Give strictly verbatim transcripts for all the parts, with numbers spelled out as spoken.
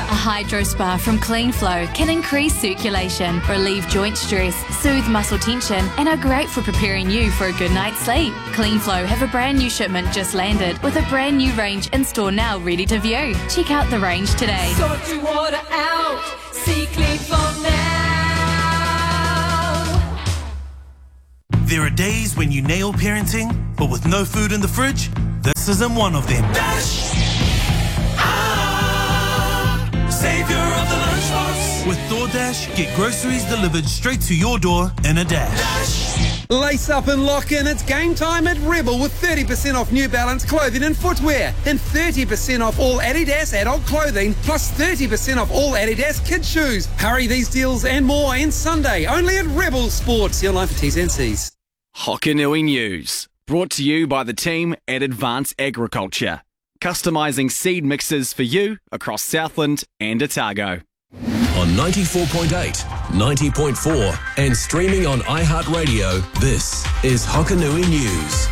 A hydro spa from Clean Flow can increase circulation, relieve joint stress, soothe muscle tension, and are great for preparing you for a good night's sleep. Clean Flow have a brand new shipment just landed with a brand new range in store now ready to view. Check out the range today. Sort your water out, see Clean Flow now. There are days when you nail parenting, but with no food in the fridge, this isn't one of them. Dash! Ah, savior of the lunchbox. With DoorDash, get groceries delivered straight to your door in a dash. Dash! Lace up and lock in. It's game time at Rebel with thirty percent off New Balance clothing and footwear, and thirty percent off all Adidas adult clothing, plus thirty percent off all Adidas kids shoes. Hurry, these deals and more ends Sunday, only at Rebel Sports. See online for T's and C's. Hokanui News, brought to you by the team at Advanced Agriculture, customising seed mixes for you across Southland and Otago. On ninety-four point eight, ninety point four and streaming on iHeartRadio, this is Hokanui News.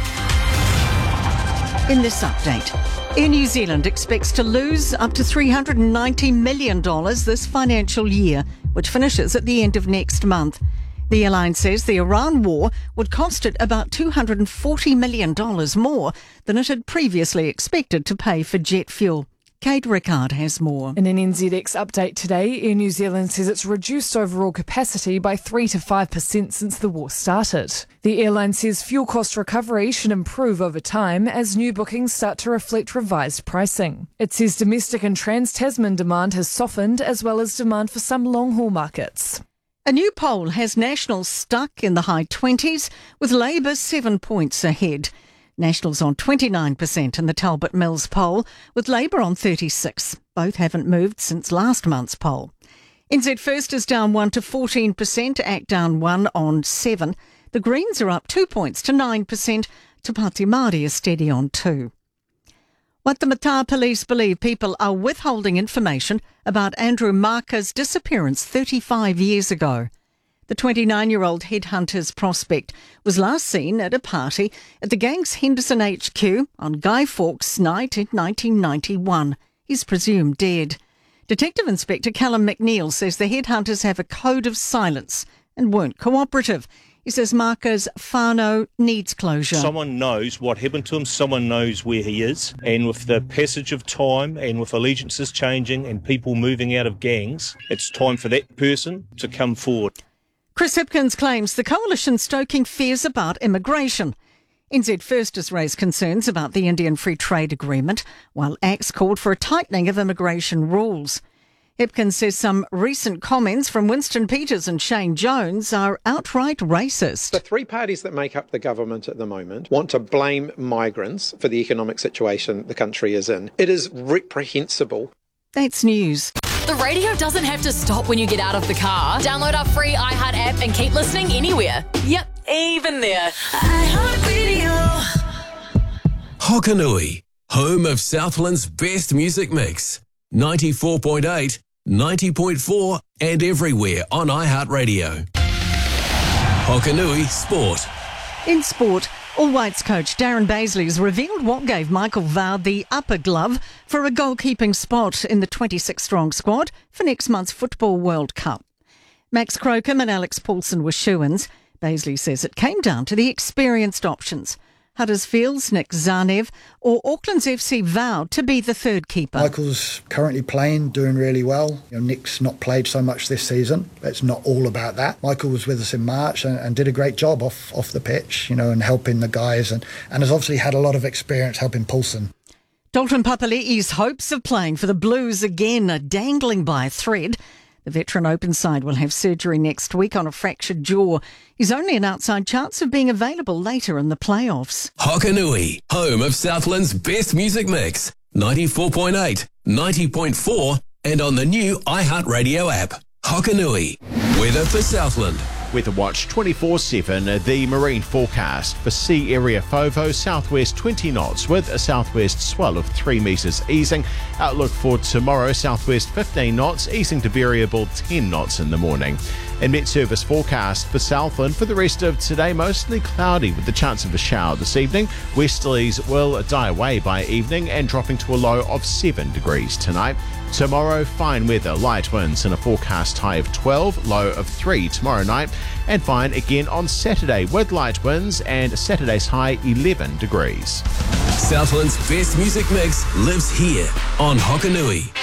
In this update, Air New Zealand expects to lose up to three hundred ninety million dollars this financial year, which finishes at the end of next month. The airline says the Iran war would cost it about two hundred forty million dollars more than it had previously expected to pay for jet fuel. Kate Rickard has more. In an N Z X update today, Air New Zealand says it's reduced overall capacity by three to five percent since the war started. The airline says fuel cost recovery should improve over time as new bookings start to reflect revised pricing. It says domestic and trans-Tasman demand has softened, as well as demand for some long-haul markets. A new poll has Nationals stuck in the high twenties, with Labour seven points ahead. Nationals on twenty-nine percent in the Talbot Mills poll, with Labour on thirty-six. Both haven't moved since last month's poll. N Z First is down one to fourteen percent, ACT down one on seven. The Greens are up two points to nine percent. Te Pāti Māori is steady on two. What the Mata police believe people are withholding information about Andrew Marker's disappearance thirty-five years ago. The twenty-nine-year-old headhunters prospect was last seen at a party at the gang's Henderson H Q on Guy Fawkes' night in nineteen ninety-one. He's presumed dead. Detective Inspector Callum McNeil says the headhunters have a code of silence and weren't cooperative. He says Marker's whānau needs closure. Someone knows what happened to him, someone knows where he is, and with the passage of time and with allegiances changing and people moving out of gangs, it's time for that person to come forward. Chris Hipkins claims the coalition stoking fears about immigration. N Z First has raised concerns about the Indian Free Trade Agreement, while ACT's called for a tightening of immigration rules. Hipkins says some recent comments from Winston Peters and Shane Jones are outright racist. The three parties that make up the government at the moment want to blame migrants for the economic situation the country is in. It is reprehensible. That's news. The radio doesn't have to stop when you get out of the car. Download our free iHeart app and keep listening anywhere. Yep, even there. iHeartRadio. Hokanui, home of Southland's best music mix. ninety-four point eight, ninety point four and everywhere on iHeartRadio. Hokanui Sport. In sport, All Whites coach Darren Baisley has revealed what gave Michael Vowd the upper glove for a goalkeeping spot in the twenty-six strong squad for next month's Football World Cup. Max Crocombe and Alex Paulson were shoo-ins. Baisley says it came down to the experienced options. Huddersfield's Nick Zanev or Auckland's F C Vowed to be the third keeper. Michael's currently playing, doing really well. You know, Nick's not played so much this season. It's not all about that. Michael was with us in March and, and did a great job off off the pitch, you know, and helping the guys, and, and has obviously had a lot of experience helping Paulson. Dalton Papali'i's hopes of playing for the Blues again are dangling by a thread. The veteran open side will have surgery next week on a fractured jaw. He's only an outside chance of being available later in the playoffs. Hokanui, home of Southland's best music mix. ninety-four point eight, ninety point four and on the new iHeartRadio app. Hokanui, weather for Southland. Weather Watch twenty-four seven, the marine forecast for sea area Fovo, southwest twenty knots with a southwest swell of three metres easing. Outlook for tomorrow, southwest fifteen knots, easing to variable ten knots in the morning. And Met Service forecast for Southland for the rest of today, mostly cloudy with the chance of a shower this evening. Westerlies will die away by evening and dropping to a low of seven degrees tonight. Tomorrow, fine weather, light winds and a forecast high of twelve, low of three tomorrow night, and fine again on Saturday with light winds and Saturday's high eleven degrees. Southland's best music mix lives here on Hokanui.